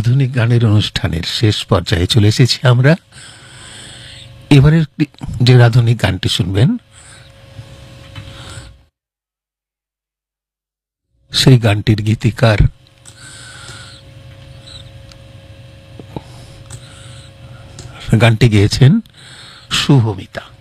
আধুনিক গানের অনুষ্ঠানের শেষ পর্যায়ে চলে এসেছি আমরা। এবারের যে আধুনিক গানটি শুনবেন সেই গানটির গীতিকার গানটি গেয়েছেন শুভমিতা।